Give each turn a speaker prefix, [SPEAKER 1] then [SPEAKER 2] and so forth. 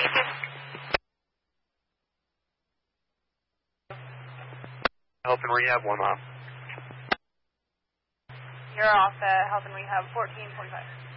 [SPEAKER 1] Health and Rehab, 1 mile.
[SPEAKER 2] You're off at Health and Rehab, 14:45.